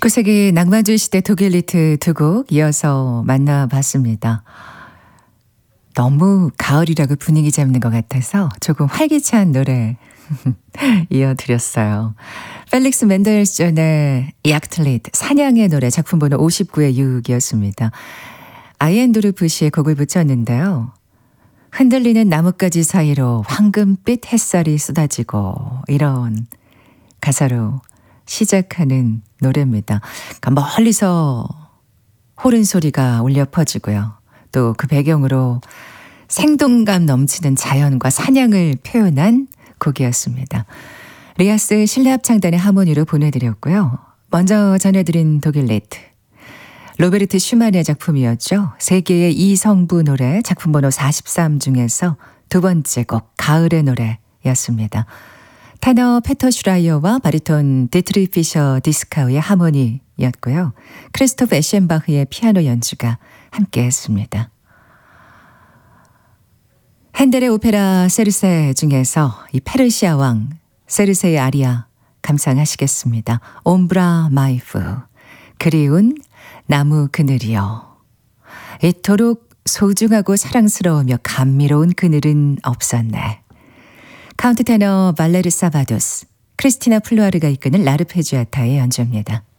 19세기 낭만주의 시대 독일 리트 두 곡 이어서 만나봤습니다. 너무 가을이라고 분위기 잡는 것 같아서 조금 활기찬 노래 이어드렸어요. 펠릭스 맨델스존의 약틀릿 사냥의 노래 작품 번호 59의 6이었습니다. 아이엔도르프시의 곡을 붙였는데요. 흔들리는 나뭇가지 사이로 황금빛 햇살이 쏟아지고 이런 가사로 시작하는 노래입니다. 그러니까 멀리서 호른 소리가 울려 퍼지고요. 또 그 배경으로 생동감 넘치는 자연과 사냥을 표현한 곡이었습니다. 리아스 실내 합창단의 하모니로 보내드렸고요. 먼저 전해드린 독일 리트 로베르트 슈만의 작품이었죠. 세계의 이성부 노래 작품 번호 43 중에서 두 번째 곡 가을의 노래였습니다. 테너 페터 슈라이어와 바리톤 디트리 피셔 디스카우의 하모니였고요. 크리스토프 에셴바흐의 피아노 연주가 함께했습니다. 핸델의 오페라 세르세 중에서 이 페르시아 왕 세르세의 아리아 감상하시겠습니다. 옴브라 마이프 그리운 나무 그늘이여 이토록 소중하고 사랑스러우며 감미로운 그늘은 없었네. 카운트 테너 발레르 사바도스, 크리스티나 플루아르가 이끄는 라르페지아타의 연주입니다.